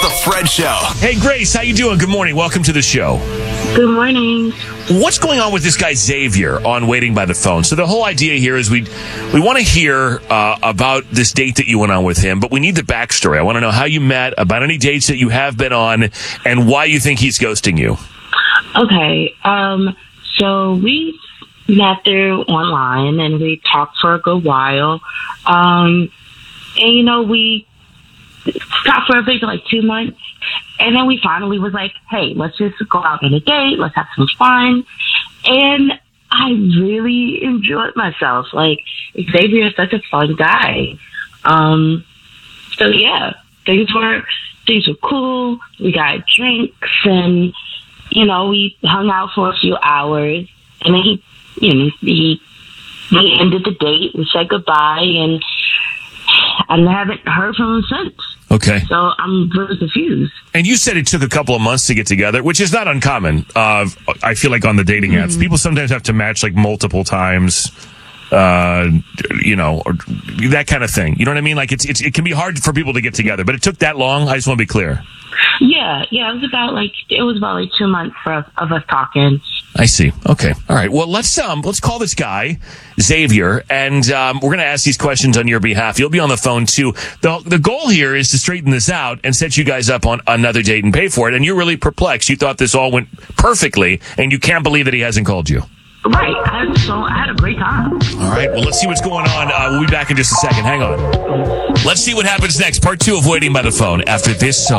The Fred Show. Hey, Grace, how you doing? Good morning. Welcome to the show. Good morning. What's going on with this guy Xavier on Waiting by the Phone? So the whole idea here is we want to hear about this date that you went on with him, but we need the backstory. I want to know how you met, about any dates that you have been on, and why you think he's ghosting you. Okay. So we met through online and we talked for a good while. And we talked for maybe like 2 months. And then we finally was like, hey, let's just go out on a date. Let's have some fun. And I really enjoyed myself. Like, Xavier is such a fun guy. So yeah, things were cool. We got drinks and, we hung out for a few hours. And then he ended the date. We said goodbye, and I haven't heard from him since. Okay. So I'm really confused. And you said it took a couple of months to get together, which is not uncommon. I feel like on the dating apps, people sometimes have to match like multiple times, or that kind of thing. You know what I mean? Like it can be hard for people to get together, but it took that long. I just want to be clear. Yeah. It was about 2 months of us talking. I see. Okay. All right. Well, let's call this guy Xavier, and we're going to ask these questions on your behalf. You'll be on the phone too. The goal here is to straighten this out and set you guys up on another date and pay for it. And you're really perplexed. You thought this all went perfectly, and you can't believe that he hasn't called you. Right. I had a great time. All right. Well, let's see what's going on. We'll be back in just a second. Hang on. Let's see what happens next. Part 2 of Waiting by the Phone after this song.